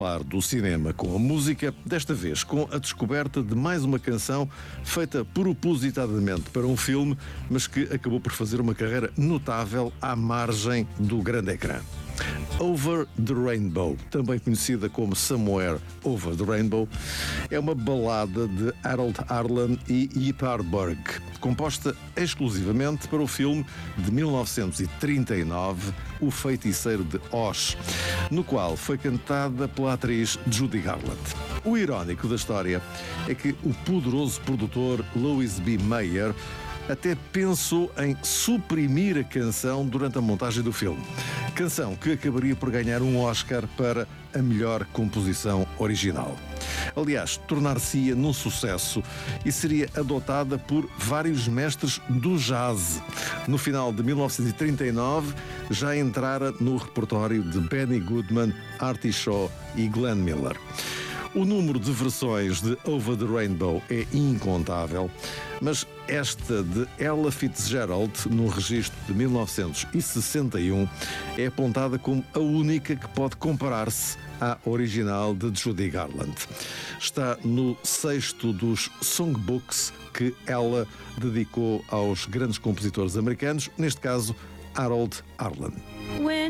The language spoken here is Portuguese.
Do cinema com a música, desta vez com a descoberta de mais uma canção feita propositadamente para um filme, mas que acabou por fazer uma carreira notável à margem do grande ecrã. Over the Rainbow, também conhecida como Somewhere Over the Rainbow, é uma balada de Harold Arlen e Yngwie Berg, composta exclusivamente para o filme de 1939, O Feiticeiro de Oz, no qual foi cantada pela atriz Judy Garland. O irónico da história é que o poderoso produtor Louis B. Mayer até pensou em suprimir a canção durante a montagem do filme. Canção que acabaria por ganhar um Oscar para a melhor composição original. Aliás, tornar-se-ia num sucesso e seria adotada por vários mestres do jazz. No final de 1939, já entrara no repertório de Benny Goodman, Artie Shaw e Glenn Miller. O número de versões de Over the Rainbow é incontável, mas esta de Ella Fitzgerald, no registro de 1961, é apontada como a única que pode comparar-se à original de Judy Garland. Está no 6º dos songbooks que ela dedicou aos grandes compositores americanos, neste caso Harold Arlen.